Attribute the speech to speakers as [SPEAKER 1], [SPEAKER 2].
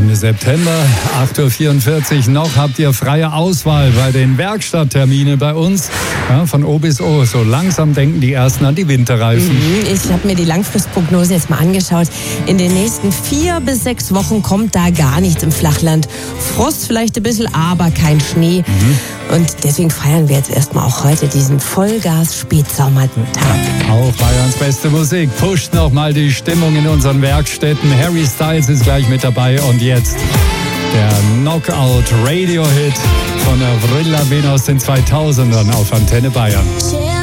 [SPEAKER 1] Ende September, 8.44 Uhr. Noch habt ihr freie Auswahl bei den Werkstattterminen bei uns. Ja, von O bis O. So langsam denken die Ersten an die Winterreifen.
[SPEAKER 2] Ich habe mir die Langfristprognosen jetzt mal angeschaut. In den nächsten 4 bis 6 Wochen kommt da gar nichts im Flachland. Frost vielleicht ein bisschen, aber kein Schnee. Und deswegen feiern wir jetzt erstmal auch heute diesen Vollgas-Spätsommertag.
[SPEAKER 1] Auch Bayerns beste Musik pusht nochmal die Stimmung in unseren Werkstätten. Harry Styles ist gleich mit dabei und jetzt der Knockout-Radio-Hit von Avril Lavigne aus den 2000ern auf Antenne Bayern.